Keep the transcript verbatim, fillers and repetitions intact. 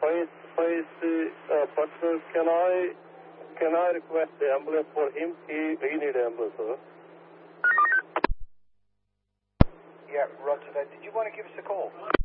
Please, please, uh, but uh, can I, can I request the ambulance for him? He, he need ambulance, sir. Yeah, roger that. Did you want to give us a call?